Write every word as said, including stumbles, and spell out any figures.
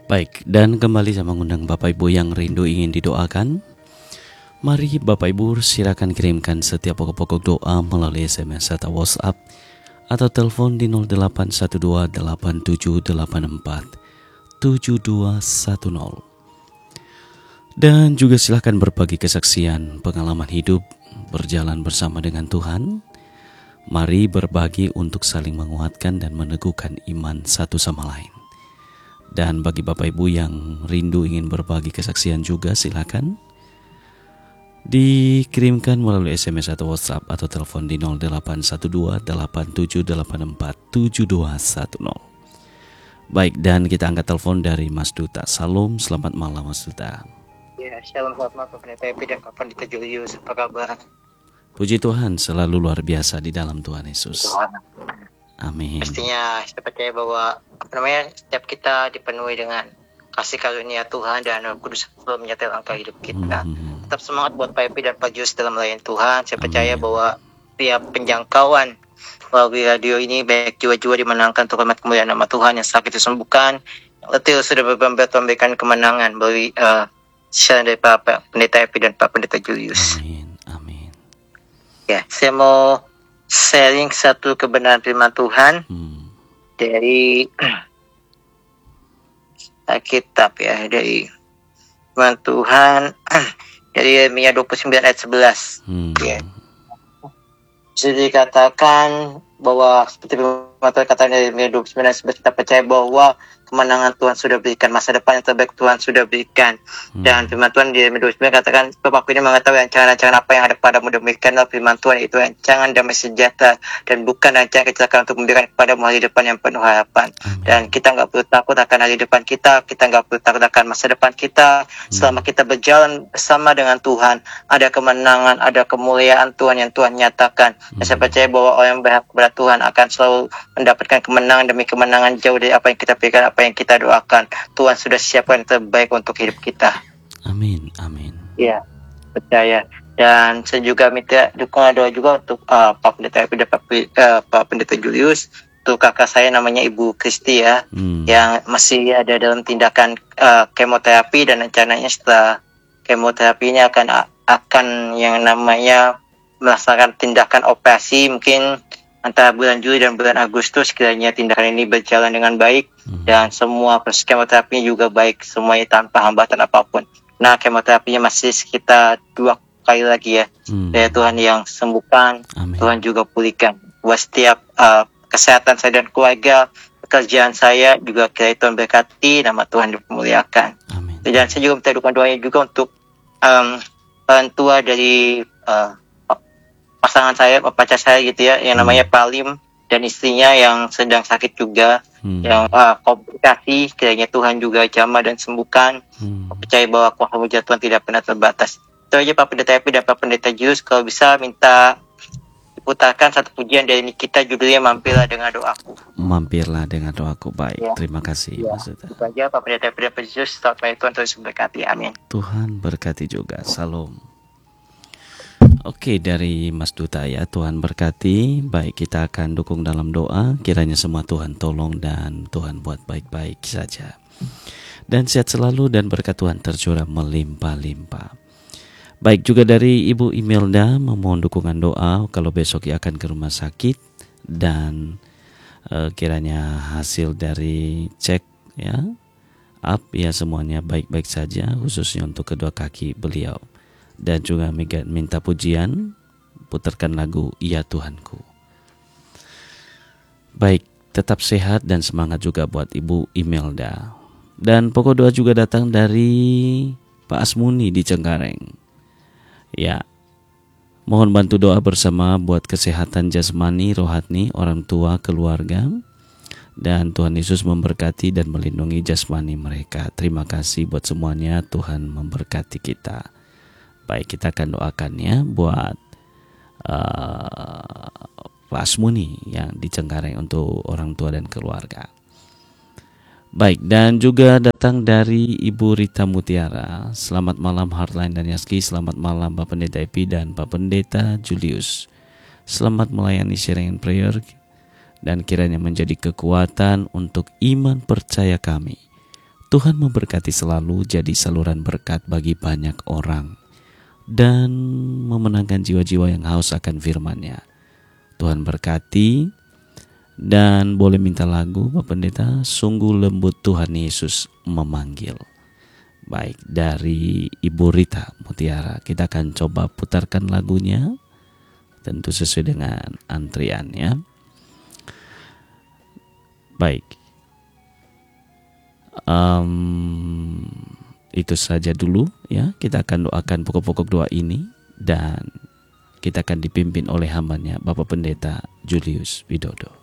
Baik, dan kembali saya mengundang Bapak Ibu yang rindu ingin didoakan. Mari Bapak Ibu silakan kirimkan setiap pokok-pokok doa melalui S M S atau WhatsApp atau telepon di nol delapan satu dua delapan tujuh delapan empat tujuh dua satu nol. Dan juga silakan berbagi kesaksian pengalaman hidup berjalan bersama dengan Tuhan. Mari berbagi untuk saling menguatkan dan meneguhkan iman satu sama lain. Dan bagi Bapak Ibu yang rindu ingin berbagi kesaksian juga, silakan dikirimkan melalui S M S atau WhatsApp atau telepon di nol delapan satu dua delapan tujuh delapan empat tujuh dua satu nol. Baik, dan kita angkat telepon dari Mas Duta. Salam, selamat malam Mas Duta. Ya, shalom, selamat malam Pak Pendeta Epi dan Pak Pendeta Julius. Apa kabar? Puji Tuhan, selalu luar biasa di dalam Tuhan Yesus. Tuhan. Amin. Pastinya saya percaya bahwa apa namanya setiap kita dipenuhi dengan kasih karunia Tuhan dan Roh Kudus selalu menyertai langkah hidup kita. Hmm. Tetap semangat buat Pak Epi dan Pak Julius dalam melayani Tuhan. Saya percaya Amin. Bahwa tiap penjangkauan melalui radio ini baik jiwa-jiwa dimenangkan untuk hormat kemuliaan nama Tuhan, yang sakit disembuhkan, yang letih sudah memberikan kemenangan bagi uh, siaran dari Pak Pendeta Epi dan Pak Pendeta Julius. Amin. Amin. Ya, saya mau sharing satu kebenaran firman Tuhan hmm. dari Alkitab ya, dari firman Tuhan dari Yeremia dua puluh sembilan ayat sebelas. Hmm. Ya. Jadi dikatakan bahwa seperti firman Tuhan kata dari Yeremia dua puluh sembilan ayat sebelas, kita percaya bahwa kemenangan Tuhan sudah berikan, masa depan yang terbaik Tuhan sudah berikan. Hmm. Dan firman Tuhan di Yeremia dua puluh sembilan katakan, sebab aku ini mengetahui rancangan-rancangan apa yang ada padamu, demikianlah firman Tuhan, itu rancangan damai sejahtera dan bukan rancangan kecelakaan, untuk memberikan kepadamu hari depan yang penuh harapan. Amin. Dan kita nggak perlu takut akan hari depan kita, kita nggak perlu takut akan masa depan kita. Hmm. Selama kita berjalan bersama dengan Tuhan, ada kemenangan, ada kemuliaan Tuhan yang Tuhan nyatakan. Hmm. Dan saya percaya bahwa orang yang berhak kepada Tuhan akan selalu mendapatkan kemenangan demi kemenangan, jauh dari apa yang kita pikirkan, apa yang kita doakan. Tuhan sudah siapkan yang terbaik untuk hidup kita. Amin, amin. Ya, percaya. Dan saya juga minta dukungan doa juga untuk uh, Pak Pendeta Epi dan Pak, uh, Pak Pendeta Julius, untuk kakak saya namanya Ibu Kristi ya, hmm. yang masih ada dalam tindakan uh, kemoterapi, dan rencananya setelah kemoterapi ini akan akan yang namanya melaksanakan tindakan operasi mungkin antara bulan Juli dan bulan Agustus. Kiranya tindakan ini berjalan dengan baik hmm. dan semua proses kemoterapinya juga baik, semuanya tanpa hambatan apapun. Nah, kemoterapinya masih sekitar dua kali lagi ya. Hmm. Dari Tuhan yang sembuhkan, Amin. Tuhan juga pulihkan. Buat setiap uh, kesehatan saya dan keluarga, pekerjaan saya juga kiranya Tuhan berkati, nama Tuhan dimuliakan. Amin. Dan saya juga minta dukungan doanya juga untuk um, orang tua dari uh, pasangan saya, pacar saya gitu ya, yang namanya Palim, dan istrinya yang sedang sakit juga, hmm. yang uh, komplikasi, kiranya Tuhan juga jamah dan sembuhkan. Hmm. Percaya bahwa kuasa mujizat Tuhan tidak pernah terbatas. Itu aja Pak Pendeta Epi dan Pak Pendeta Julius. Kalau bisa minta diputarkan satu pujian dari Nikita, judulnya Mampirlah dengan Doaku. Mampirlah dengan Doaku. Baik, ya. Terima kasih. Ya. Itu aja Pak Pendeta Epi dan Pak Julius. Selamat malam, Tuhan terus berkati. Amin. Tuhan berkati juga. Salam. Oke, dari Mas Duta ya, Tuhan berkati. Baik, kita akan dukung dalam doa. Kiranya semua Tuhan tolong dan Tuhan buat baik-baik saja. Dan sehat selalu dan berkat Tuhan tercurah melimpah-limpah. Baik, juga dari Ibu Imelda memohon dukungan doa kalau besok ia akan ke rumah sakit. Dan uh, kiranya hasil dari cek ya, up ya, semuanya baik-baik saja, khususnya untuk kedua kaki beliau. Dan juga minta pujian, putarkan lagu Ya Tuhanku. Baik, tetap sehat dan semangat juga buat Ibu Imelda. Dan pokok doa juga datang dari Pak Asmuni di Cengkareng. Ya, mohon bantu doa bersama buat kesehatan jasmani, rohani, orang tua, keluarga. Dan Tuhan Yesus memberkati dan melindungi jasmani mereka. Terima kasih buat semuanya, Tuhan memberkati kita. Baik, kita akan doakannya buat uh, Pak Asmuni yang di Cengkareng untuk orang tua dan keluarga. Baik, dan juga datang dari Ibu Rita Mutiara. Selamat malam Heartline dan Yaski. Selamat malam Pak Pendeta Epi dan Pak Pendeta Julius. Selamat melayani sharing and prayer, dan kiranya menjadi kekuatan untuk iman percaya kami. Tuhan memberkati selalu jadi saluran berkat bagi banyak orang dan memenangkan jiwa-jiwa yang haus akan firman-Nya. Tuhan berkati, dan boleh minta lagu Bapak Pendeta, Sungguh Lembut Tuhan Yesus Memanggil. Baik, dari Ibu Rita Mutiara, kita akan coba putarkan lagunya, tentu sesuai dengan antriannya. Baik, um, itu saja dulu ya. Kita akan doakan pokok-pokok doa ini, dan kita akan dipimpin oleh hambanya Bapak Pendeta Julius Widodo.